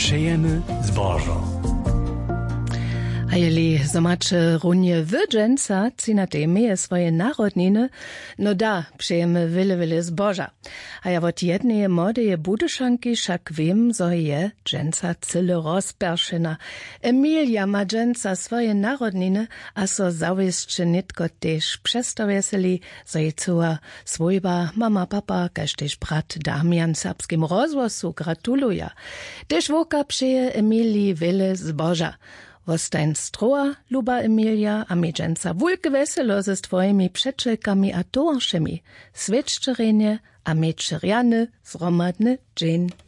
přejemy zbožo. A jeli zomače runje wydżęca, ci na tej mieje swoje narodniny, no da, přejemy wiele zboża. A ja wot jednej młodeje budyszanki szak wiem, zo je dżęca cyle rozperszyna. Emilia ma dżęca swoje narodniny, a so zawieszczy nitko też przestoweseli, zo je cua swojba, mama, papa, kaž też brat Damian serbskim rozwosu gratuluja. Też woka přeje Emilii wiele zboża. Wostań stroa, luba Emilia, a mi dżęca wulke weselo ze twojimi przeczekami a torszymi, sweczczerenie, a meczeriany, zromadny dzień.